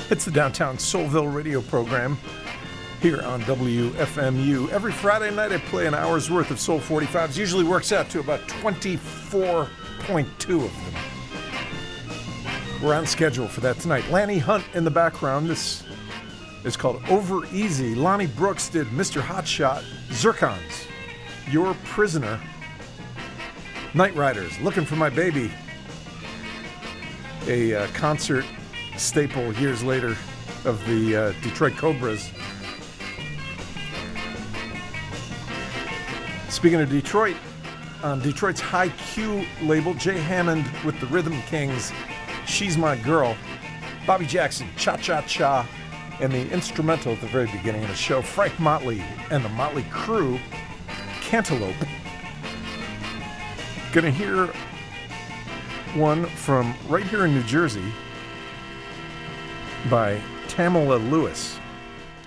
It's the Downtown Soulville radio program here on WFMU. Every Friday night I play an hour's worth of Soul 45s. Usually works out to about 24.2 of them. We're on schedule for that tonight. Lanny Hunt in the background. This is called Over Easy. Lonnie Brooks did Mr. Hotshot. Zircons, Your Prisoner. Night Riders, Looking for My Baby. A concert staple years later of the Detroit Cobras. Speaking of Detroit, on Detroit's High Q label, Jay Hammond with the Rhythm Kings, She's My Girl. Bobby Jackson, Cha Cha Cha, and the instrumental at the very beginning of the show, Frank Motley and the Motley Crew, Cantaloupe. Gonna hear one from right here in New Jersey by Tamala Lewis.